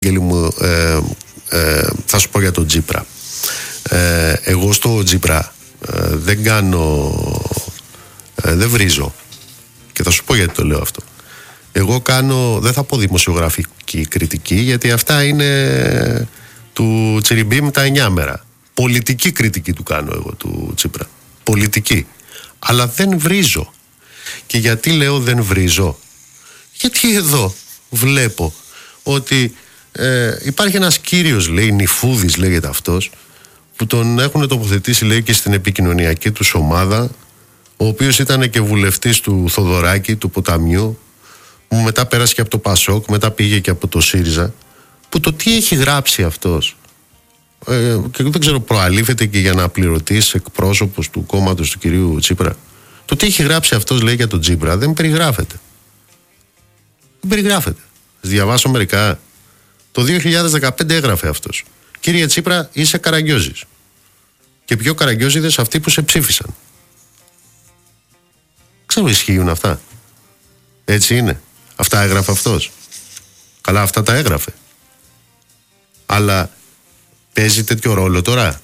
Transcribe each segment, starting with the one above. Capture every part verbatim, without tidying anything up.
Μου, ε, ε, θα σου πω για τον Τσίπρα. ε, Εγώ στο Τσίπρα ε, δεν κάνω ε, δεν βρίζω. Και θα σου πω γιατί το λέω αυτό. Εγώ κάνω, δεν θα πω δημοσιογραφική κριτική, γιατί αυτά είναι του Τσιριμπίμ τα εννιά μέρα. Πολιτική κριτική του κάνω εγώ του Τσίπρα. Πολιτική. Αλλά δεν βρίζω. Και γιατί λέω δεν βρίζω? Γιατί εδώ βλέπω ότι Ε, υπάρχει ένας κύριος, λέει, Νιφούδης λέγεται αυτός, που τον έχουν τοποθετήσει, λέει, και στην επικοινωνιακή του ομάδα, ο οποίος ήταν και βουλευτής του Θοδωράκη, του Ποταμιού, που μετά πέρασε και από το Πασόκ, μετά πήγε και από το ΣΥΡΙΖΑ, που το τι έχει γράψει αυτός, ε, και δεν ξέρω, προαλήφεται και για να πληρωτής εκπρόσωπος του κόμματος του κυρίου Τσίπρα, το τι έχει γράψει αυτός, λέει, για τον Τσίπρα δεν περιγράφεται. Δεν περιγράφεται. Θα διαβάσω μερικά. Το δύο χιλιάδες δεκαπέντε έγραφε αυτός: κύριε Τσίπρα, είσαι καραγκιόζης. Και πιο καραγκιόζιδες αυτοί που σε ψήφισαν. Ξέρω, ισχύουν αυτά? Έτσι είναι? Αυτά έγραφε αυτός? Καλά, αυτά τα έγραφε. Αλλά παίζει τέτοιο ρόλο τώρα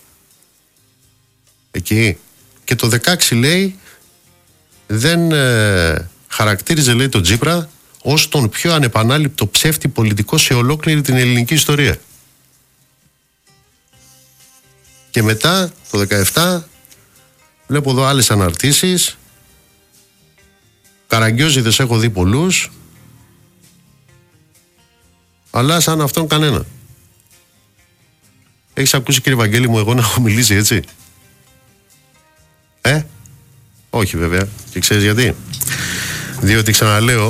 εκεί? Και το δεκαέξι, λέει, δεν ε, χαρακτήριζε, λέει, τον Τσίπρα ως τον πιο ανεπανάληπτο ψεύτη πολιτικό σε ολόκληρη την ελληνική ιστορία. Και μετά το δεκαεπτά βλέπω εδώ άλλες αναρτήσεις. Καραγκιόζιδες έχω δει πολλούς, αλλά σαν αυτόν κανένα. Έχεις ακούσει, κύριε Βαγγέλη μου, εγώ να έχω μιλήσει έτσι? Ε, όχι βέβαια. Και ξέρεις γιατί? Διότι, ξαναλέω,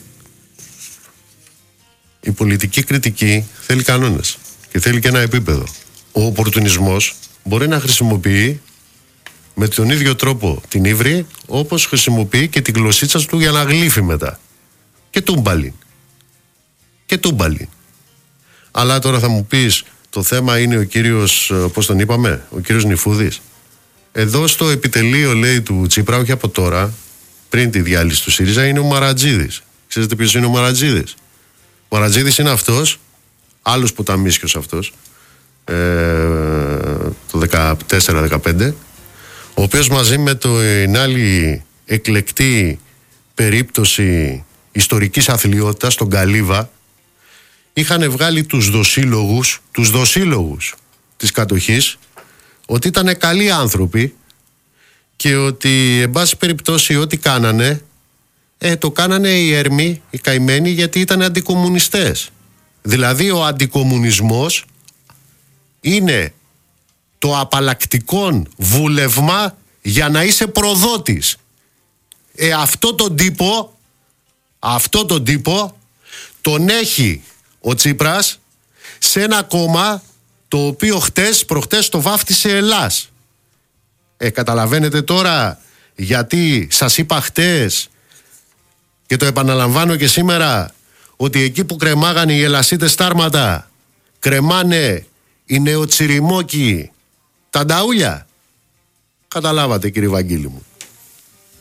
η πολιτική κριτική θέλει κανόνες και θέλει και ένα επίπεδο. Ο οπορτουνισμός μπορεί να χρησιμοποιεί με τον ίδιο τρόπο την ύβρη, όπως χρησιμοποιεί και την γλωσσίτσα του για να γλύφει μετά. Και τούμπαλιν. Και τούμπαλιν. Αλλά τώρα θα μου πεις, το θέμα είναι ο κύριος, πώς τον είπαμε, ο κύριος Νιφούδης. Εδώ στο επιτελείο, λέει, του Τσίπρα, όχι από τώρα, πριν τη διάλυση του ΣΥΡΙΖΑ, είναι ο Μαρατζίδης. Ξέρετε ποιος είναι ο Μαρατζίδης? Ο Μαρατζίδης είναι αυτός, άλλος ποταμίσιος αυτός, ε, το δεκατέσσερα δεκαπέντε, ο οποίος μαζί με την άλλη εκλεκτή περίπτωση ιστορικής αθλιότητας, τον Καλίβα, είχαν βγάλει τους δοσύλλογους, τους δοσύλλογους της κατοχής, ότι ήταν καλοί άνθρωποι και ότι, εν πάση περιπτώσει, ό,τι κάνανε, Ε, το κάνανε οι έρμοι, οι καημένοι, γιατί ήταν αντικομμουνιστές. Δηλαδή ο αντικομμουνισμός είναι το απαλλακτικόν βούλευμα για να είσαι προδότης. Ε, αυτό τον τύπο, αυτό τον τύπο τον έχει ο Τσίπρας σε ένα κόμμα το οποίο χτες, προχτές το βάφτισε Ελλάς. Ε, καταλαβαίνετε τώρα γιατί σας είπα χτες, και το επαναλαμβάνω και σήμερα, ότι εκεί που κρεμάγανε οι ελασίτες στάρματα, κρεμάνε οι νεοτσιριμόκοι τα νταούλια? Καταλάβατε, κύριε Βαγγίλη μου?